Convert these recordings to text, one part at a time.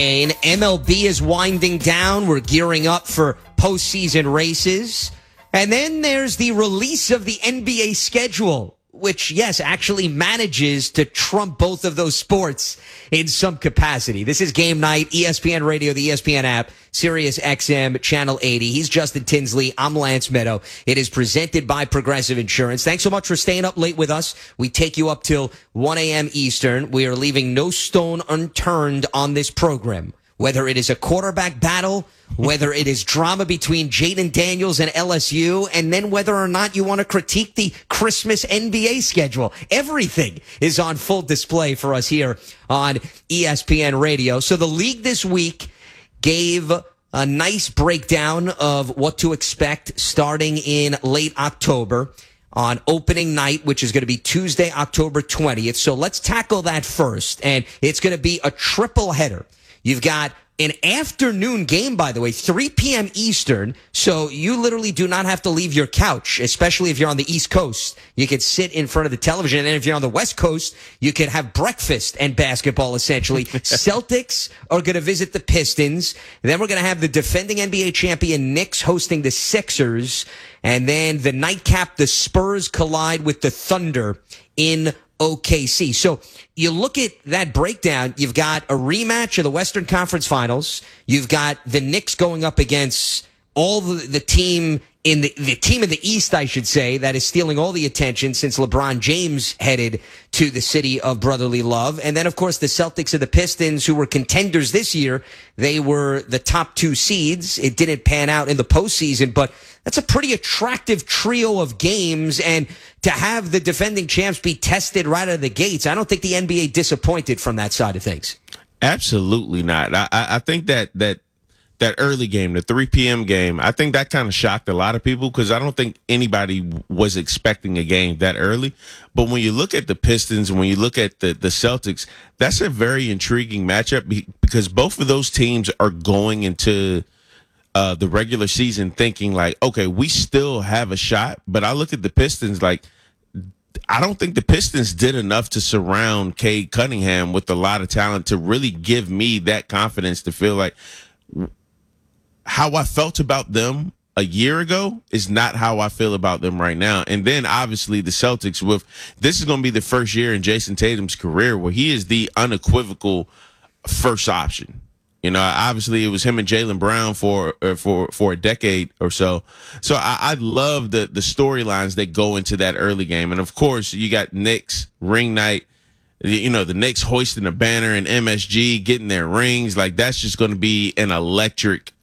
campaign. MLB is winding down. We're gearing up for postseason races. And then there's the release of the NBA schedule, which, yes, actually manages to trump both of those sports in some capacity. This is Game Night, ESPN Radio, the ESPN app, Sirius XM, Channel 80. He's Justin Tinsley. I'm Lance Meadow. It is presented by Progressive Insurance. Thanks so much for staying up late with us. We take you up till 1 a.m. Eastern. We are leaving no stone unturned on this program. Whether it is a quarterback battle, whether it is drama between Jaden Daniels and LSU, and then whether or not you want to critique the Christmas NBA schedule. Everything is on full display for us here on ESPN Radio. So the league this week gave a nice breakdown of what to expect starting in late October on opening night, which is going to be Tuesday, October 20th. So let's tackle that first. And it's going to be a triple header. You've got an afternoon game, by the way, 3 p.m. Eastern. So you literally do not have to leave your couch, especially if you're on the East Coast. You could sit in front of the television. And then if you're on the West Coast, you could have breakfast and basketball, essentially. Celtics are going to visit the Pistons. Then we're going to have the defending NBA champion Knicks hosting the Sixers. And then the nightcap, the Spurs collide with the Thunder in OKC. So you look at that breakdown, you've got a rematch of the Western Conference Finals. You've got the Knicks going up against all the team in the team in the East, I should say, that is stealing all the attention since LeBron James headed to the city of brotherly love. And then, of course, the Celtics and the Pistons, who were contenders this year. They were the top 2 seeds. It didn't pan out in the postseason, but that's a pretty attractive trio of games. And to have the defending champs be tested right out of the gates, I don't think the NBA disappointed from that side of things. Absolutely not. I think that early game, the 3 p.m. game, I think that kind of shocked a lot of people because I don't think anybody was expecting a game that early. But when you look at the Pistons, when you look at the Celtics, that's a very intriguing matchup because both of those teams are going into the regular season thinking like, okay, we still have a shot. But I look at the Pistons like, I don't think the Pistons did enough to surround Cade Cunningham with a lot of talent to really give me that confidence to feel like how I felt about them a year ago is not how I feel about them right now. And then obviously the Celtics this is going to be the first year in Jason Tatum's career where he is the unequivocal first option. You know, obviously it was him and Jaylen Brown for a decade or so. So I love the storylines that go into that early game. And of course you got Knicks ring night. You know, the Knicks hoisting a banner in MSG, getting their rings. Like, that's just going to be an electric,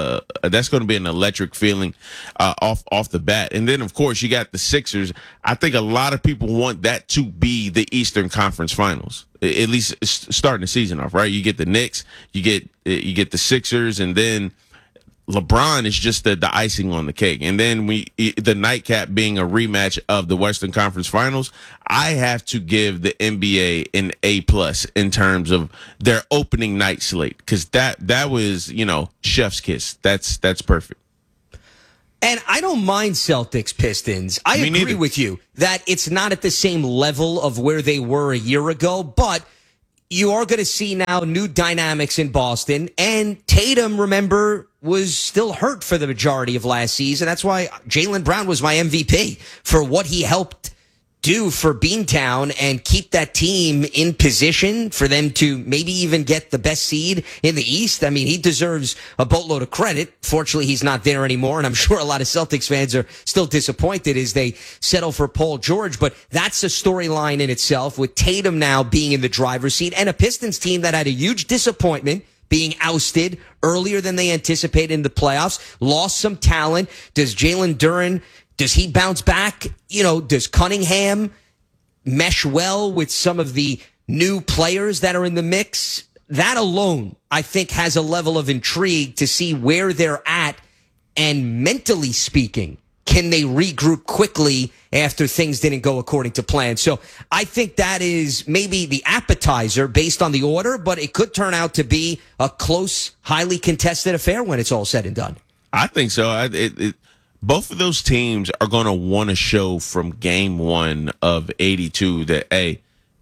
feeling, off the bat. And then, of course, you got the Sixers. I think a lot of people want that to be the Eastern Conference Finals, at least starting the season off, right? You get the Knicks, you get the Sixers, and then LeBron is just the icing on the cake. And then the nightcap being a rematch of the Western Conference Finals, I have to give the NBA an A+ in terms of their opening night slate. Cause that was, chef's kiss. That's perfect. And I don't mind Celtics Pistons. I agree with you that it's not at the same level of where they were a year ago, but you are going to see now new dynamics in Boston. And Tatum, remember, was still hurt for the majority of last season. That's why Jaylen Brown was my MVP for what he helped do for Beantown and keep that team in position for them to maybe even get the best seed in the East. I mean, he deserves a boatload of credit. Fortunately, he's not there anymore, and I'm sure a lot of Celtics fans are still disappointed as they settle for Paul George. But that's a storyline in itself, with Tatum now being in the driver's seat and a Pistons team that had a huge disappointment being ousted earlier than they anticipated in the playoffs, lost some talent. Does Jalen Duren, does he bounce back? Does Cunningham mesh well with some of the new players that are in the mix? That alone, I think, has a level of intrigue to see where they're at. And mentally speaking, can they regroup quickly after things didn't go according to plan? So I think that is maybe the appetizer based on the order, but it could turn out to be a close, highly contested affair when it's all said and done. I think so. Both of those teams are going to want to show from game one of 82 that, hey,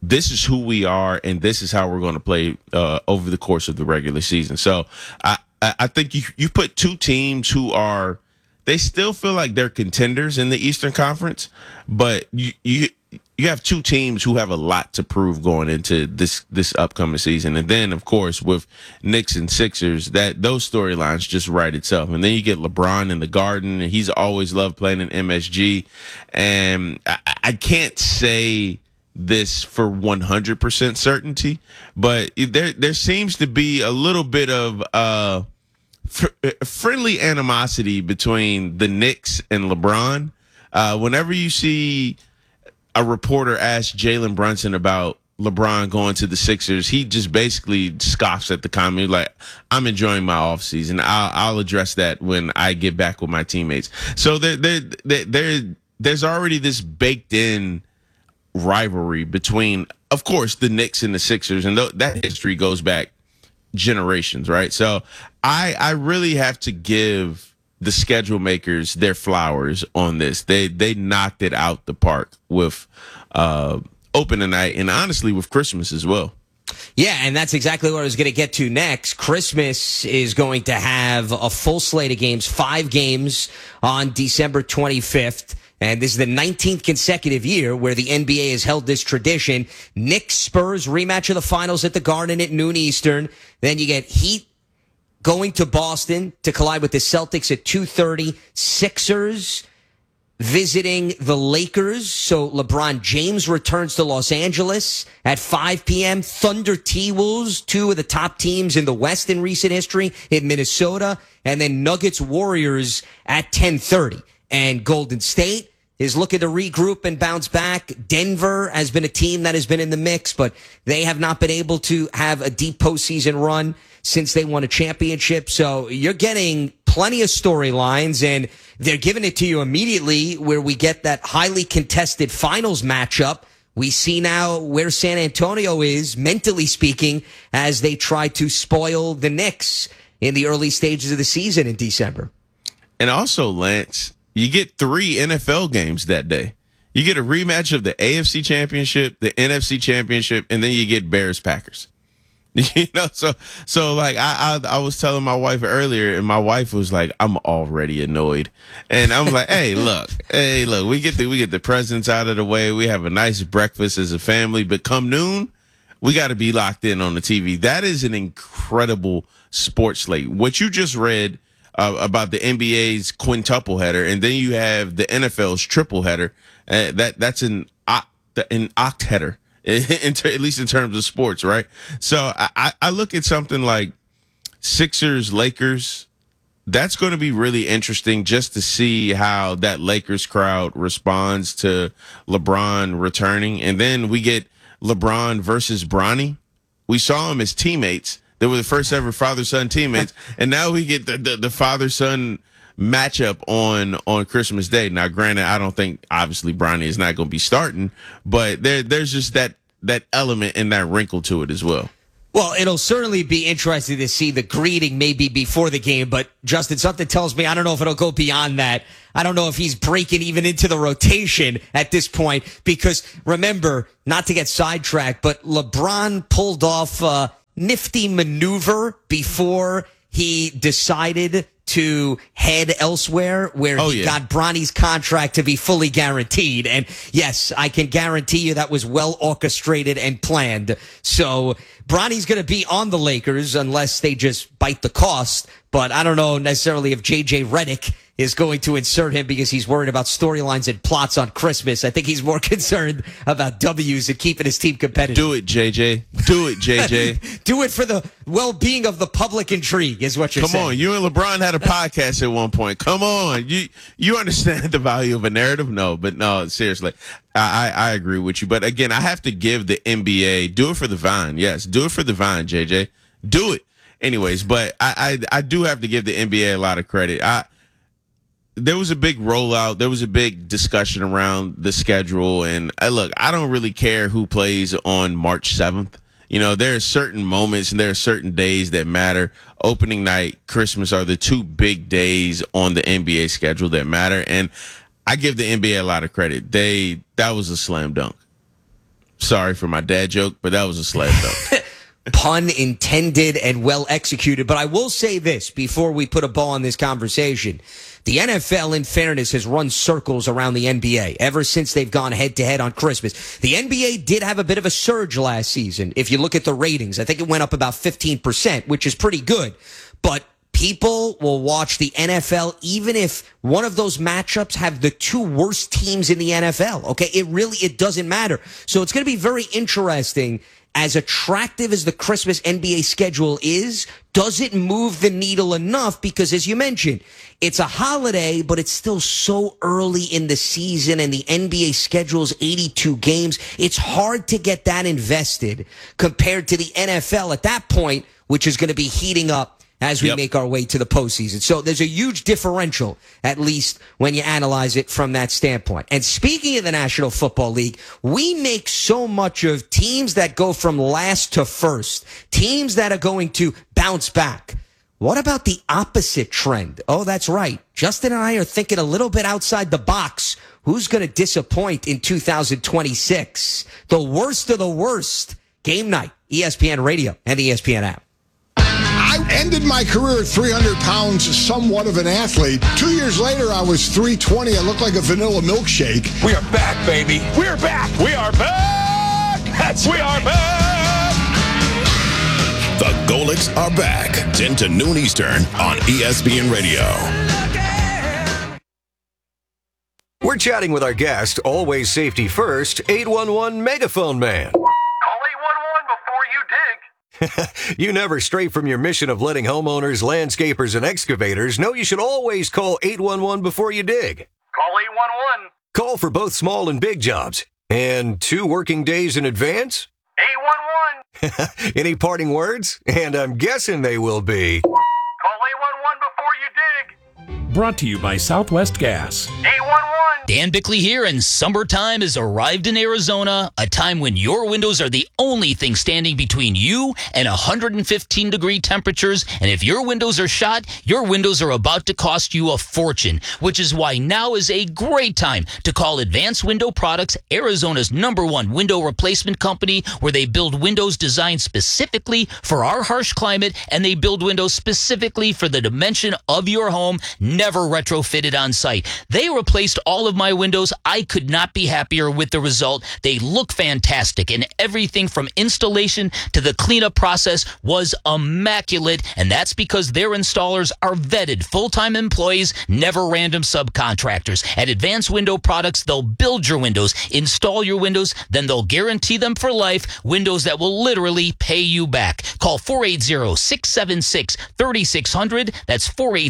this is who we are, and this is how we're going to play over the course of the regular season. So I think you put two teams who are, they still feel like they're contenders in the Eastern Conference, but you have two teams who have a lot to prove going into this upcoming season. And then, of course, with Knicks and Sixers, that those storylines just write itself. And then you get LeBron in the Garden, and he's always loved playing in MSG. And I can't say this for 100% certainty, but there seems to be a little bit of friendly animosity between the Knicks and LeBron. Whenever you see a reporter ask Jalen Brunson about LeBron going to the Sixers, he just basically scoffs at the comment, like, I'm enjoying my offseason. I'll address that when I get back with my teammates. So there's already this baked in rivalry between, of course, the Knicks and the Sixers, and that history goes back generations, right? So I really have to give the schedule makers their flowers on this. They knocked it out the park with opening night, and honestly with Christmas as well. Yeah, and that's exactly what I was going to get to next. Christmas is going to have a full slate of games, 5 games on December 25th. And this is the 19th consecutive year where the NBA has held this tradition. Knicks Spurs rematch of the finals at the Garden at noon Eastern. Then you get Heat going to Boston to collide with the Celtics at 2:30. Sixers visiting the Lakers. So LeBron James returns to Los Angeles at 5 p.m. Thunder T-Wolves, 2 of the top teams in the West in recent history, in Minnesota. And then Nuggets Warriors at 10:30. And Golden State is looking to regroup and bounce back. Denver has been a team that has been in the mix, but they have not been able to have a deep postseason run since they won a championship. So you're getting plenty of storylines, and they're giving it to you immediately where we get that highly contested finals matchup. We see now where San Antonio is, mentally speaking, as they try to spoil the Knicks in the early stages of the season in December. And also, Lance, you get 3 NFL games that day. You get a rematch of the AFC Championship, the NFC Championship, and then you get Bears-Packers. You know, so like I was telling my wife earlier, and my wife was like, I'm already annoyed. And I'm like, hey, look, we get the presents out of the way. We have a nice breakfast as a family, but come noon, we got to be locked in on the TV. That is an incredible sports slate. What you just read about the NBA's quintuple header, and then you have the NFL's triple header. That's an oct header, at least in terms of sports, right? So I look at something like Sixers, Lakers. That's going to be really interesting just to see how that Lakers crowd responds to LeBron returning. And then we get LeBron versus Bronny. We saw him as teammates. They were the first ever father-son teammates, and now we get the father-son matchup on Christmas Day. Now, granted, I don't think, obviously, Bronny is not going to be starting, but there's just that element and that wrinkle to it as well. Well, it'll certainly be interesting to see the greeting maybe before the game, but Justin, something tells me I don't know if it'll go beyond that. I don't know if he's breaking even into the rotation at this point, because remember, not to get sidetracked, but LeBron pulled off nifty maneuver before he decided to head elsewhere, where he got Bronny's contract to be fully guaranteed. And yes, I can guarantee you that was well orchestrated and planned. So Bronny's going to be on the Lakers unless they just bite the cost. But I don't know necessarily if JJ Redick is going to insert him because he's worried about storylines and plots on Christmas. I think he's more concerned about W's and keeping his team competitive. Do it, JJ. Do it, JJ. Do it for the well-being of the public intrigue is what you're saying. Come on. You and LeBron had a podcast at one point. Come on. You understand the value of a narrative? No, but no, seriously. I agree with you. But again, I have to give the NBA, do it for the Vine. Yes, do it for the Vine, JJ. Do it. Anyways, but I do have to give the NBA a lot of credit. There was a big rollout. There was a big discussion around the schedule. And look, I don't really care who plays on March 7th. You know, there are certain moments and there are certain days that matter. Opening night, Christmas are the 2 big days on the NBA schedule that matter. And I give the NBA a lot of credit. That was a slam dunk. Sorry for my dad joke, but that was a slam dunk. Pun intended and well executed. But I will say this before we put a bow on this conversation. The NFL, in fairness, has run circles around the NBA ever since they've gone head-to-head on Christmas. The NBA did have a bit of a surge last season. If you look at the ratings, I think it went up about 15%, which is pretty good. But people will watch the NFL even if one of those matchups have the two worst teams in the NFL. Okay, it doesn't matter. So it's going to be very interesting. As attractive as the Christmas NBA schedule is, does it move the needle enough? Because as you mentioned, it's a holiday, but it's still so early in the season and the NBA schedule's 82 games. It's hard to get that invested compared to the NFL at that point, which is going to be heating up as we make our way to the postseason. So there's a huge differential, at least when you analyze it from that standpoint. And speaking of the National Football League, we make so much of teams that go from last to first, teams that are going to bounce back. What about the opposite trend? Oh, that's right. Justin and I are thinking a little bit outside the box. Who's going to disappoint in 2026? The worst of the worst. Game night, ESPN Radio and the ESPN app. I ended my career at 300 pounds, somewhat of an athlete. 2 years later, I was 320. I looked like a vanilla milkshake. We are back, baby. We are back. We are back. We are back. The Golics are back. 10 to noon Eastern on ESPN Radio. We're chatting with our guest, always safety first, 811 Megaphone Man. Call 811 before you dig. You never stray from your mission of letting homeowners, landscapers, and excavators know you should always call 811 before you dig. Call 811. Call for both small and big jobs. And 2 working days in advance? 811. Any parting words? And I'm guessing they will be... Call 811 before you dig. Brought to you by Southwest Gas. 811. Dan Bickley here, and summertime has arrived in Arizona, a time when your windows are the only thing standing between you and 115-degree temperatures. And if your windows are shot, your windows are about to cost you a fortune, which is why now is a great time to call Advanced Window Products, Arizona's #1 window replacement company, where they build windows designed specifically for our harsh climate, and they build windows specifically for the dimension of your home, never retrofitted on site. They replaced all of my windows. I could not be happier with the result. They look fantastic, and everything from installation to the cleanup process was immaculate, and that's because their installers are vetted full-time employees, never random subcontractors. At Advanced Window Products, they'll build your windows, install your windows, then they'll guarantee them for life, windows that will literally pay you back. Call 480-676-3600. That's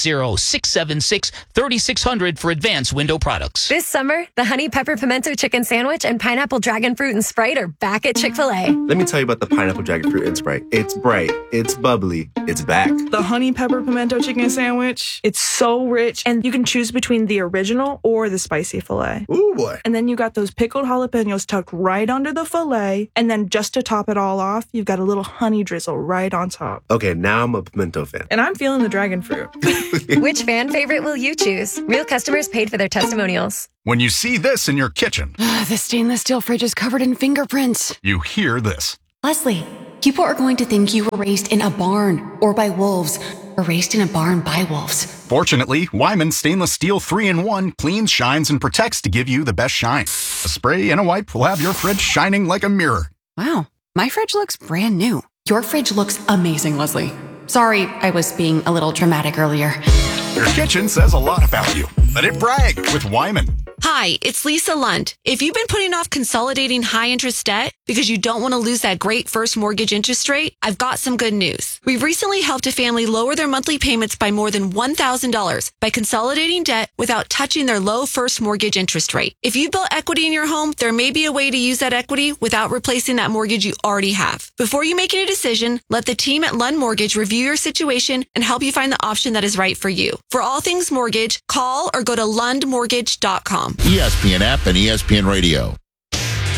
480-676-3600 for Advanced Window Products. This summer, the Honey Pepper Pimento Chicken Sandwich and Pineapple Dragon Fruit and Sprite are back at Chick-fil-A. Let me tell you about the Pineapple Dragon Fruit and Sprite. It's bright, it's bubbly, it's back. The Honey Pepper Pimento Chicken Sandwich, it's so rich, and you can choose between the original or the spicy filet. Ooh, boy. And then you got those pickled jalapenos tucked right under the filet, and then just to top it all off, you've got a little honey drizzle right on top. Okay, now I'm a pimento fan. And I'm feeling the dragon fruit. Which fan favorite will you choose? Real customers paid for their testimonials. When you see this in your kitchen, the stainless steel fridge is covered in fingerprints. You hear this. Leslie, people are going to think you were raised in a barn or by wolves, or raised in a barn by wolves. Fortunately, Wyman Stainless Steel 3-in-1 cleans, shines, and protects to give you the best shine. A spray and a wipe will have your fridge shining like a mirror. Wow, my fridge looks brand new. Your fridge looks amazing, Leslie. Sorry, I was being a little dramatic earlier. Your kitchen says a lot about you. Let it brag with Wyman. Hi, it's Lisa Lund. If you've been putting off consolidating high-interest debt because you don't want to lose that great first mortgage interest rate, I've got some good news. We've recently helped a family lower their monthly payments by more than $1,000 by consolidating debt without touching their low first mortgage interest rate. If you've built equity in your home, there may be a way to use that equity without replacing that mortgage you already have. Before you make any decision, let the team at Lund Mortgage review your situation and help you find the option that is right for you. For all things mortgage, call or go to lundmortgage.com. ESPN app and ESPN Radio.